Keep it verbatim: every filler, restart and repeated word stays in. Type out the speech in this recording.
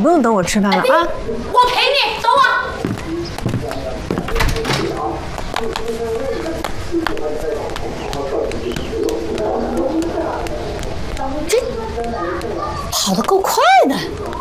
不用等我吃饭了啊！ 我陪你，等我。这跑得够快的。